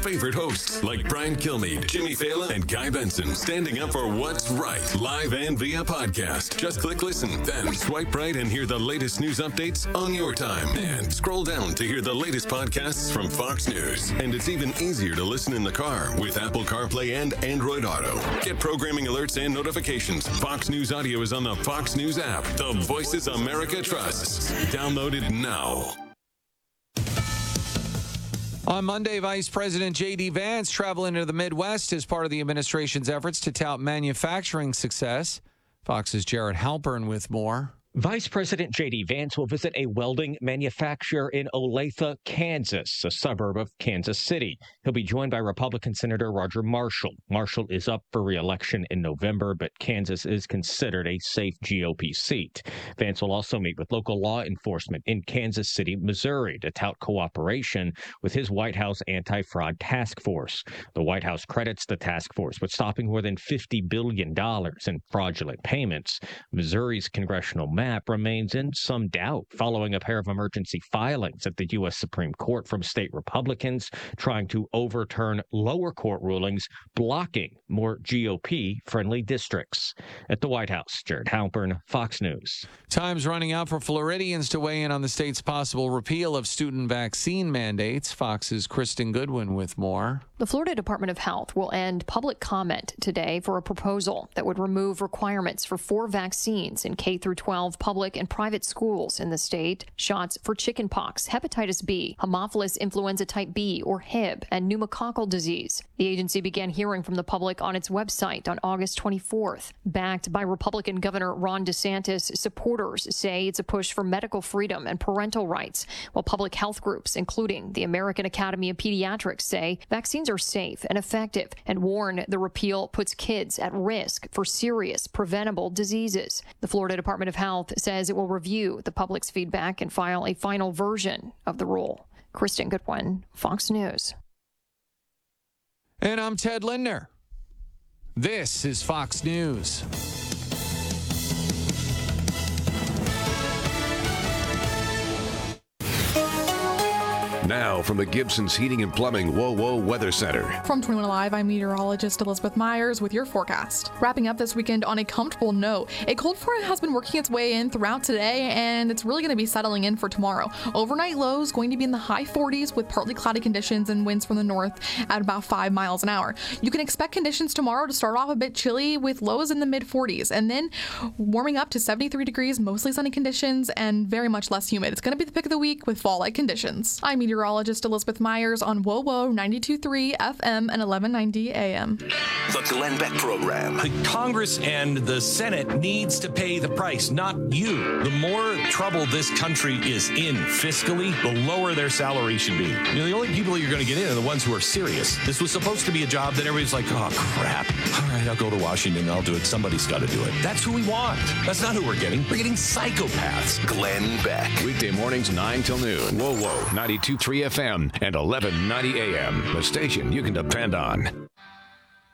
favorite hosts like Brian Kilmeade, Jimmy Fallon, and Guy Benson, standing up for what's right, live and via podcast. Just click listen, then swipe right and hear the latest news updates on your time. And scroll down to hear the latest podcasts from Fox News. And it's even easier to listen in the car with Apple CarPlay and Android Auto. Get programming alerts and notifications. Fox News Audio is on the Fox News app. The Voices America trusts. Download it now. On Monday, Vice President J.D. Vance traveling into the Midwest as part of the administration's efforts to tout manufacturing success. Fox's Jared Halpern with more. Vice President J.D. Vance will visit a welding manufacturer in Olathe, Kansas, a suburb of Kansas City. He'll be joined by Republican Senator Roger Marshall. Marshall is up for re-election in November, but Kansas is considered a safe GOP seat. Vance will also meet with local law enforcement in Kansas City, Missouri, to tout cooperation with his White House anti-fraud task force. The White House credits the task force with stopping more than $50 billion in fraudulent payments. Missouri's congressional map remains in some doubt following a pair of emergency filings at the U.S. Supreme Court from state Republicans trying to overturn lower court rulings blocking more GOP-friendly districts. At the White House, Jared Halpern, Fox News. Time's running out for Floridians to weigh in on the state's possible repeal of student vaccine mandates. Fox's Kristen Goodwin with more. The Florida Department of Health will end public comment today for a proposal that would remove requirements for 4 vaccines in K through 12 public and private schools in the state. Shots for chickenpox, hepatitis B, Haemophilus influenza type B or Hib, and pneumococcal disease. The agency began hearing from the public on its website on August 24th. Backed by Republican Governor Ron DeSantis, supporters say it's a push for medical freedom and parental rights, while public health groups, including the American Academy of Pediatrics, say vaccines are safe and effective and warn the repeal puts kids at risk for serious preventable diseases. The Florida Department of Health says it will review the public's feedback and file a final version of the rule. Kristen Goodwin, Fox News. And I'm Ted Lindner. This is Fox News. Now from the Gibson's Heating and Plumbing WOWO Weather Center. From 21 Alive, I'm meteorologist Elizabeth Myers with your forecast. Wrapping up this weekend on a comfortable note, a cold front has been working its way in throughout today, and it's really going to be settling in for tomorrow. Overnight lows going to be in the high 40s with partly cloudy conditions and winds from the north at about 5 miles an hour. You can expect conditions tomorrow to start off a bit chilly with lows in the mid 40s, and then warming up to 73 degrees, mostly sunny conditions, and very much less humid. It's going to be the pick of the week with fall-like conditions. I'm meteorologist Elizabeth Myers on WOWO 92.3 FM and 1190 AM. The Glenn Beck Program. The Congress and the Senate needs to pay the price, not you. The more trouble this country is in fiscally, the lower their salary should be. You know, the only people you're going to get in are the ones who are serious. This was supposed to be a job that everybody's like, oh, crap. All right, I'll go to Washington. I'll do it. Somebody's got to do it. That's who we want. That's not who we're getting. We're getting psychopaths. Glenn Beck. Weekday mornings 9 till noon. WOWO 92.3 FM and 1190 AM. The station you can depend on.